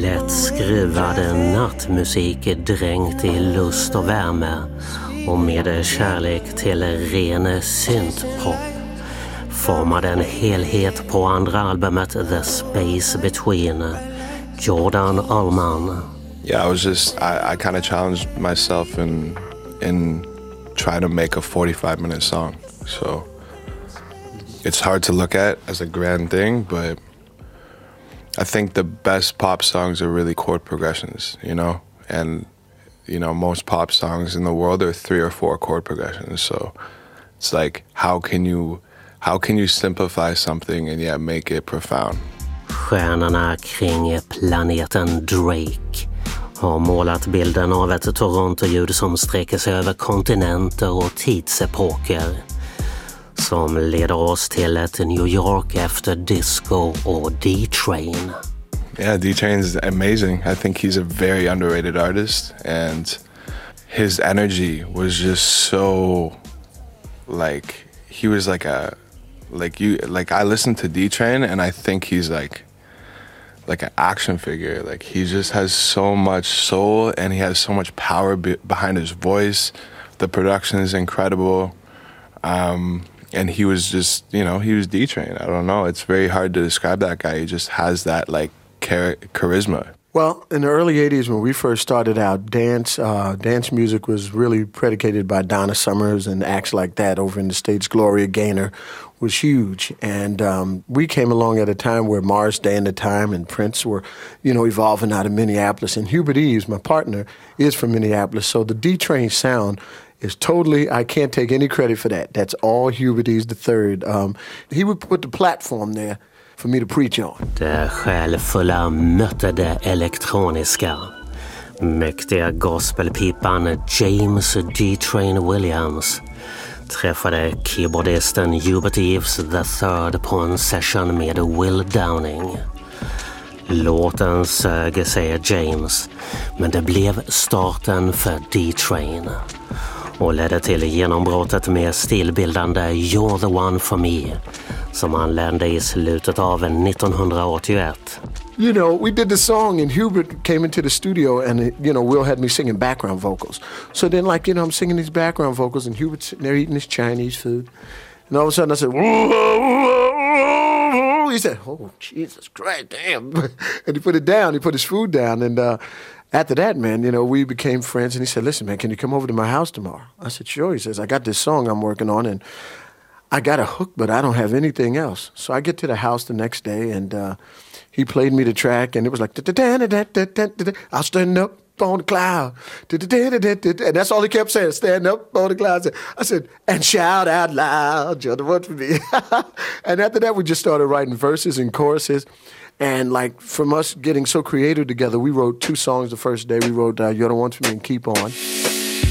Lättskruvad nattmusik dränkt i lust och värme och med kärlek till ren syntpop formade en helhet på andra albumet The Space Between, Jordan Allman. Yeah, I kind of challenged myself in trying to make a 45-minute song. So it's hard to look at as a grand thing, but I think the best pop songs are really chord progressions, you know? And, you know, most pop songs in the world are 3 or 4 chord progressions. So it's like, how can you simplify something and yet make it profound? Stjärnorna kring planeten Drake har målat bilden av ett Toronto-ljud som sträcker sig över kontinenter och tidsepoker, som leder oss till ett New York efter disco och D-Train. Yeah, D-Train is amazing. I think he's a very underrated artist, and his energy was just so, like, he was like I listened to D-Train and I think he's like an action figure. Like, he just has so much soul and he has so much power behind his voice. The production is incredible. And he was just, you know, he was D-Train. I don't know. It's very hard to describe that guy. He just has that, like, charisma. Well, in the early 80s when we first started out, dance music was really predicated by Donna Summers and acts like that over in the States. Gloria Gaynor was huge. And we came along at a time where Morris Day and the Time and Prince were, you know, evolving out of Minneapolis. And Hubert Eves, my partner, is from Minneapolis. So the D-Train sound is totally, I can't take any credit for that. That's all Hubert Eves III. He would put the platform there for me to preach on. Det självfulla mötte det elektroniska. Mäktiga gospelpipan James D-Train Williams träffade keyboardisten Hubert Eves III på en session med Will Downing. Låten sög, säger James, men det blev starten för D-Train och ledde till genombrottet med stilbildande You're the One for Me, som han lärde i slutet av 1981. You know, we did the song and Hubert came into the studio and, you know, Will had me singing background vocals. So then, like, you know, I'm singing these background vocals and Hubert's sitting there eating his Chinese food. And all of a sudden I said, whoa. He said, oh, Jesus Christ, damn. And he put it down. He put his food down. And after that, man, you know, we became friends. And he said, listen, man, can you come over to my house tomorrow? I said, sure. He says, I got this song I'm working on and I got a hook, but I don't have anything else. So I get to the house the next day, and he played me the track, and it was like, I'll stand up on the cloud. And that's all he kept saying, stand up on the cloud. I said, and shout out loud, you're the one for me. And after that, we just started writing verses and choruses. And like, from us getting so creative together, we wrote 2 songs the first day. We wrote You're the One for Me and Keep On.